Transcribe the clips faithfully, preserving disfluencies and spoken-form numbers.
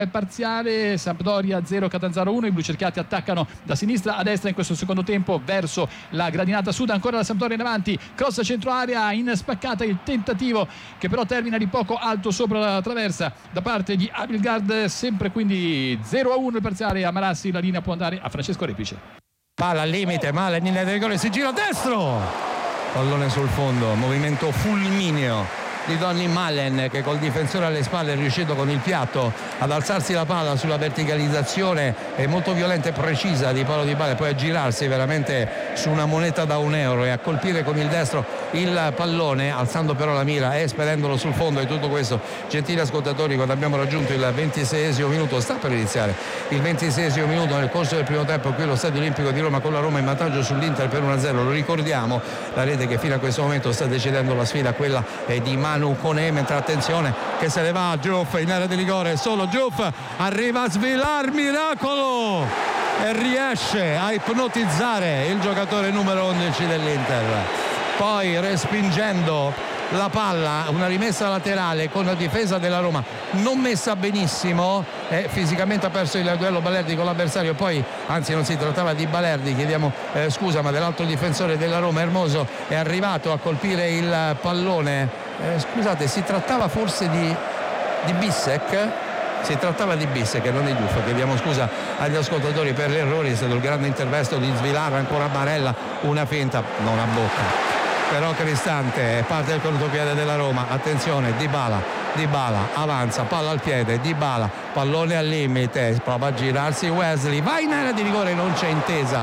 parziale, Sampdoria zero Catanzaro uno, i blu cerchiati attaccano da sinistra a destra in questo secondo tempo verso la gradinata sud, ancora la Sampdoria in avanti, cross centro area in spaccata, il tentativo che però termina di poco alto sopra la traversa da parte di Abildgaard, sempre quindi zero a uno il parziale. A Marassi la linea può andare a Francesco Repice. Palla al limite, male in linea di rigore, si gira a destro, pallone sul fondo, movimento fulmineo di Donny Malen che col difensore alle spalle è riuscito con il piatto ad alzarsi la palla sulla verticalizzazione è molto violenta e precisa di Paolo Dybala, e poi a girarsi veramente su una moneta da un euro e a colpire con il destro il pallone, alzando però la mira e spedendolo sul fondo. E tutto questo, gentili ascoltatori, quando abbiamo raggiunto il ventiseiesimo minuto, sta per iniziare il ventiseiesimo minuto nel corso del primo tempo qui allo Stadio Olimpico di Roma, con la Roma in vantaggio sull'Inter per uno a zero. Lo ricordiamo, la rete che fino a questo momento sta decidendo la sfida, quella è di Manu Koné, mentre attenzione che se ne va Diouf in area di rigore, solo Diouf arriva a Svilar, miracolo, e riesce a ipnotizzare il giocatore numero undici dell'Inter, poi respingendo la palla, una rimessa laterale con la difesa della Roma non messa benissimo, e fisicamente ha perso il duello Balerdi con l'avversario, poi anzi non si trattava di Balerdi, chiediamo eh, scusa, ma dell'altro difensore della Roma, Hermoso, è arrivato a colpire il pallone, eh, scusate, si trattava forse di, di Bissek si trattava di Bissek e non di Diouf, chiediamo scusa agli ascoltatori per l'errore. È stato il grande intervento di Svilar, ancora Barella, una finta non a bocca però Cristante, è parte del contropiede della Roma, attenzione, Dybala, Dybala avanza, palla al piede, Dybala, pallone al limite, prova a girarsi Wesley, va in area di rigore, non c'è intesa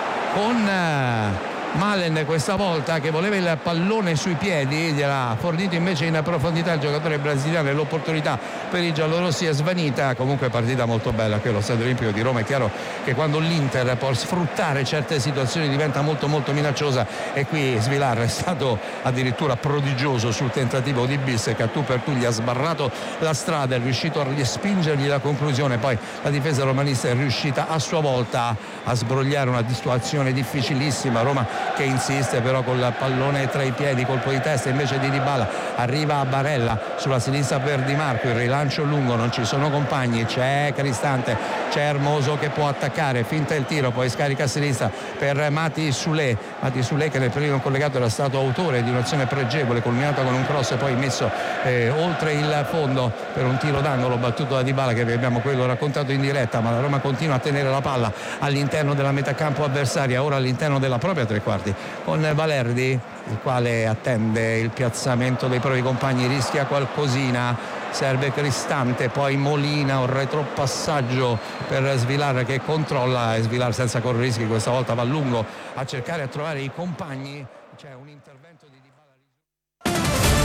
con eh, Malen questa volta, che voleva il pallone sui piedi, gliel'ha fornito invece in profondità il giocatore brasiliano e l'opportunità per i giallorossi è svanita. Comunque partita molto bella qui allo Stadio Olimpico di Roma. È chiaro che quando l'Inter può sfruttare certe situazioni diventa molto molto minacciosa, e qui Svilar è stato addirittura prodigioso sul tentativo di Bissek, a tu per tu gli ha sbarrato la strada, è riuscito a respingergli la conclusione, poi la difesa romanista è riuscita a sua volta a sbrogliare una situazione difficilissima. Roma che insiste però col pallone tra i piedi, colpo di testa invece di Dybala, arriva a Barella sulla sinistra per Di Marco, il rilancio lungo, non ci sono compagni, c'è Cristante, c'è Hermoso che può attaccare, finta il tiro, poi scarica a sinistra per Mati Soulé, Mati Soulé che nel periodo collegato era stato autore di un'azione pregevole culminata con un cross e poi messo eh, oltre il fondo per un tiro d'angolo battuto da Dybala, che vi abbiamo quello raccontato in diretta. Ma la Roma continua a tenere la palla all'interno della metacampo avversaria, ora all'interno della propria tre quarti, con Balerdi il quale attende il piazzamento dei propri compagni, rischia qualcosina, serve Cristante, poi Molina, un retropassaggio per Svilar che controlla, e Svilar senza correre rischi questa volta va a lungo a cercare a trovare i compagni. C'è un intervento di Dybala.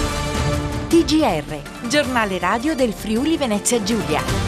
T G R, giornale radio del Friuli Venezia Giulia.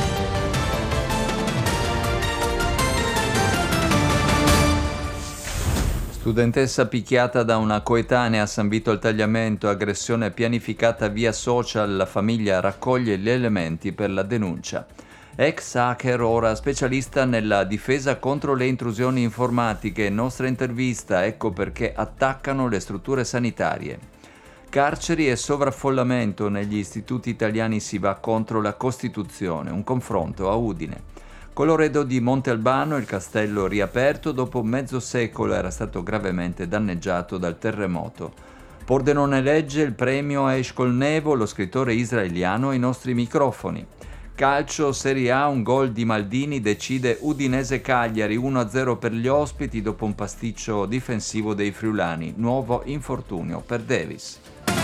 Studentessa picchiata da una coetanea a San Vito al Tagliamento, aggressione pianificata via social, la famiglia raccoglie gli elementi per la denuncia. Ex hacker, ora specialista nella difesa contro le intrusioni informatiche, nostra intervista, ecco perché attaccano le strutture sanitarie. Carceri e sovraffollamento negli istituti italiani, si va contro la Costituzione, un confronto a Udine. Colloredo di Monte Albano, il castello riaperto dopo mezzo secolo, era stato gravemente danneggiato dal terremoto. Pordenone legge il premio a Eshkol-Nevo, lo scrittore israeliano, ai nostri microfoni. Calcio Serie A, un gol di Maldini decide Udinese-Cagliari, uno a zero per gli ospiti dopo un pasticcio difensivo dei friulani. Nuovo infortunio per Davis.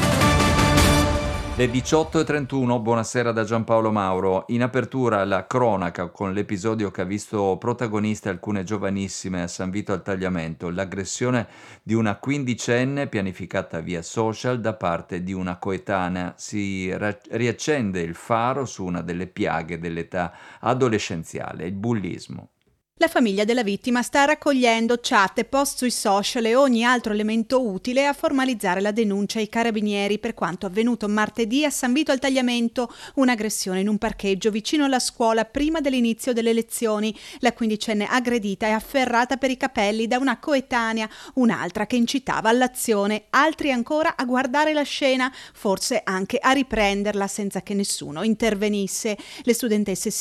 Le diciotto e trentuno, buonasera da Giampaolo Mauro. In apertura la cronaca con l'episodio che ha visto protagoniste alcune giovanissime a San Vito al Tagliamento, l'aggressione di una quindicenne pianificata via social da parte di una coetanea. Si ra- riaccende il faro su una delle piaghe dell'età adolescenziale, il bullismo. La famiglia della vittima sta raccogliendo chat e post sui social e ogni altro elemento utile a formalizzare la denuncia ai carabinieri per quanto avvenuto martedì a San Vito al Tagliamento, un'aggressione in un parcheggio vicino alla scuola prima dell'inizio delle lezioni. La quindicenne aggredita e afferrata per i capelli da una coetanea, un'altra che incitava all'azione, altri ancora a guardare la scena, forse anche a riprenderla senza che nessuno intervenisse. Le studentesse